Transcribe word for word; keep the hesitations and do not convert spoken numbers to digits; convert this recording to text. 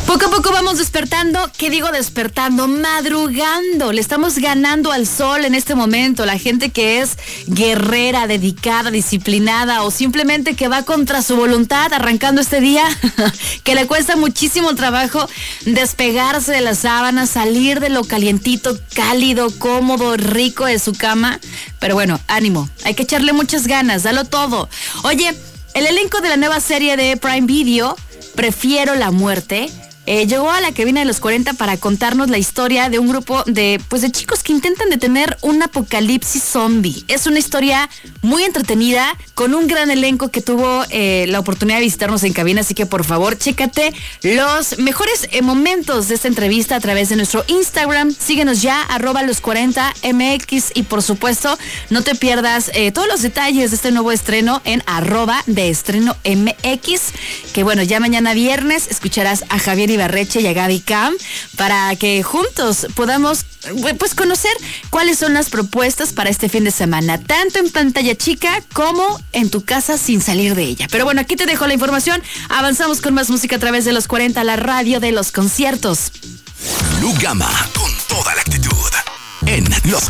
Poco a poco vamos despertando, ¿qué digo despertando? Madrugando, le estamos ganando al sol en este momento. La gente que es guerrera, dedicada, disciplinada o simplemente que va contra su voluntad arrancando este día, que le cuesta muchísimo trabajo despegarse de las sábanas, salir de lo calientito, cálido, cómodo, rico de su cama. Pero bueno, ánimo, hay que echarle muchas ganas, dalo todo. Oye, el elenco de la nueva serie de Prime Video, Prefiero la Muerte, Eh, llegó a la cabina de los cuarenta para contarnos la historia de un grupo de, pues, de chicos que intentan detener un apocalipsis zombie. Es una historia muy entretenida, con un gran elenco que tuvo eh, la oportunidad de visitarnos en cabina, así que por favor, chécate los mejores eh, momentos de esta entrevista a través de nuestro Instagram. Síguenos ya, arroba los cuarenta M X, y por supuesto, no te pierdas eh, todos los detalles de este nuevo estreno en arroba de estreno M X, que bueno, ya mañana viernes escucharás a Javier Ibarreche y a Gaby Cam para que juntos podamos pues conocer cuáles son las propuestas para este fin de semana, tanto en pantalla chica como en tu casa sin salir de ella. Pero bueno, aquí te dejo la información. Avanzamos con más música a través de los cuarenta, la radio de los conciertos. Blue Gamma, con toda la actitud en los